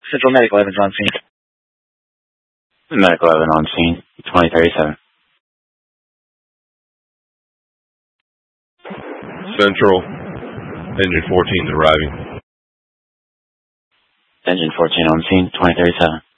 Central Medical Evans on scene. Medical Evan on scene, 2037. Central, Engine 14 is arriving. Engine 14 on scene, 2037.